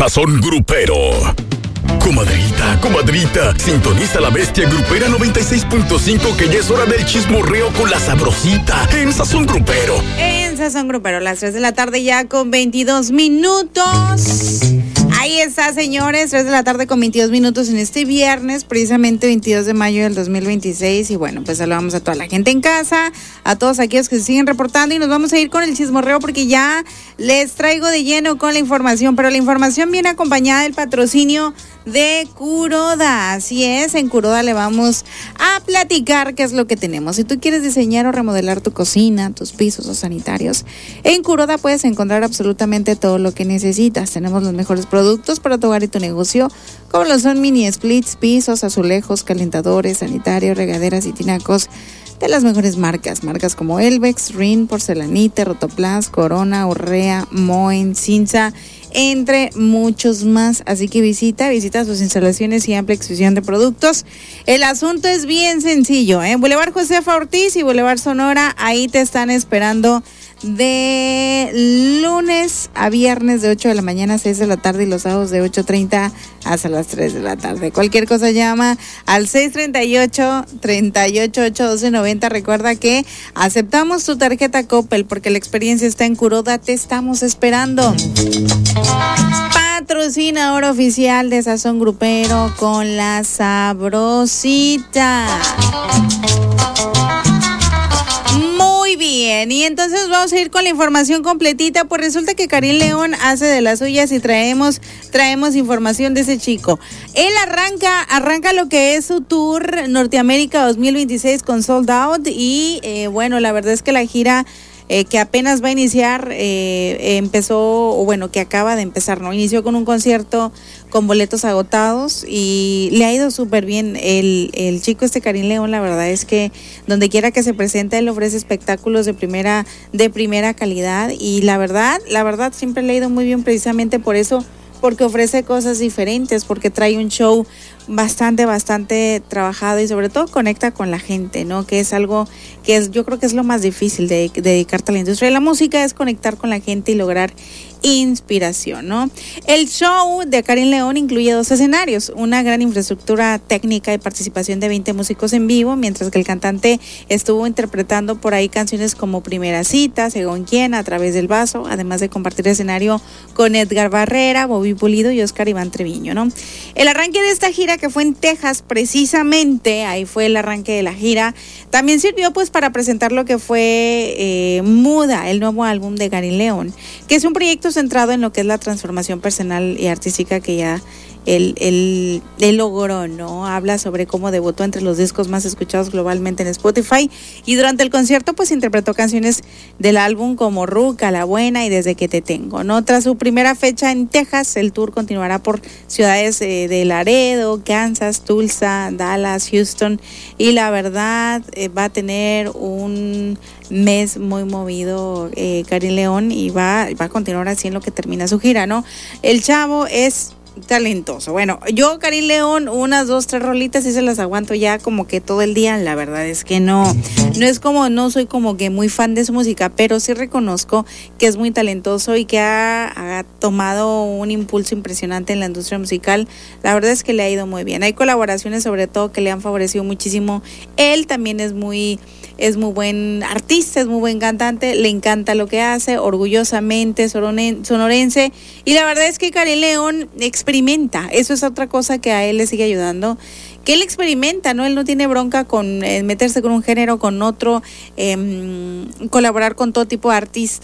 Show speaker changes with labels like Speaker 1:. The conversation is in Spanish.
Speaker 1: Sazón Grupero. Comadrita, sintoniza la bestia grupera 96.5 que ya es hora del chismorreo con la sabrosita en Sazón Grupero.
Speaker 2: En Sazón Grupero, las 3 de la tarde ya con 22 minutos. Ahí está, señores, 3 de la tarde con 22 minutos en este viernes, precisamente 22 de mayo del 2026. Y bueno, pues saludamos a toda la gente en casa, a todos aquellos que se siguen reportando y nos vamos a ir con el chismorreo porque ya les traigo de lleno con la información, pero la información viene acompañada del patrocinio de Kuroda. Así es, en Kuroda le vamos a platicar qué es lo que tenemos. Si tú quieres diseñar o remodelar tu cocina, tus pisos o sanitarios, en Kuroda puedes encontrar absolutamente todo lo que necesitas. Tenemos los mejores productos para tu hogar y tu negocio, como lo son mini splits, pisos, azulejos, calentadores, sanitarios, regaderas y tinacos de las mejores marcas como Elvex, Rin, Porcelanite, Rotoplas, Corona, Urrea, Moen, Cinza, entre muchos más. Así que visita sus instalaciones y amplia exposición de productos. El asunto es bien sencillo, Boulevard Josefa Ortiz y Boulevard Sonora, ahí te están esperando de lunes a viernes de 8 de la mañana a 6 de la tarde y los sábados de 8:30 hasta las 3 de la tarde. Cualquier cosa llama al 638-388-1290. Recuerda que aceptamos tu tarjeta Coppel porque la experiencia está en Kuroda. Te estamos esperando. Patrocinador oficial de Sazón Grupero con la sabrosita. Muy bien, y entonces vamos a ir con la información completita. Pues resulta que Karim León hace de las suyas y traemos información de ese chico. Él arranca lo que es su tour Norteamérica 2026 con Sold Out y bueno, la verdad es que la gira que apenas va a iniciar, que acaba de empezar, ¿no? Inició con un concierto con boletos agotados y le ha ido súper bien. El chico Karim León, la verdad es que donde quiera que se presente, él ofrece espectáculos de primera calidad y la verdad siempre le ha ido muy bien precisamente por eso, porque ofrece cosas diferentes, porque trae un show bastante trabajado y sobre todo conecta con la gente, ¿no? Que es algo que yo creo que es lo más difícil de dedicarte a la industria de la música, es conectar con la gente y lograr inspiración, ¿no? El show de Karim León incluye 2 escenarios, una gran infraestructura técnica y participación de 20 músicos en vivo, mientras que el cantante estuvo interpretando por ahí canciones como Primera Cita, Según Quién, A Través del Vaso, además de compartir escenario con Edgar Barrera, Bobby Pulido y Oscar Iván Treviño, ¿no? El arranque de esta gira, que fue en Texas precisamente, ahí fue el arranque de la gira, también sirvió pues para presentar lo que fue Muda, el nuevo álbum de Karim León, que es un proyecto centrado en lo que es la transformación personal y artística que ya él logró, ¿no? Habla sobre cómo debutó entre los discos más escuchados globalmente en Spotify y durante el concierto pues interpretó canciones del álbum como Ruca, La Buena y Desde que te tengo, ¿no? Tras su primera fecha en Texas, el tour continuará por ciudades de Laredo, Kansas, Tulsa, Dallas, Houston y la verdad va a tener un mes muy movido Karim León y va a continuar así en lo que termina su gira, ¿no? El chavo es talentoso. Bueno, yo Karim León, unas 2, 3 rolitas y se las aguanto ya como que todo el día. La verdad es que no soy como que muy fan de su música, pero sí reconozco que es muy talentoso y que ha tomado un impulso impresionante en la industria musical. La verdad es que le ha ido muy bien. Hay colaboraciones sobre todo que le han favorecido muchísimo. Él también es muy buen artista, es muy buen cantante, le encanta lo que hace, orgullosamente sonorense, y la verdad es que Karim León experimenta, eso es otra cosa que a él le sigue ayudando, que él experimenta, ¿no? Él no tiene bronca con meterse con un género, con otro, colaborar con todo tipo de artistas.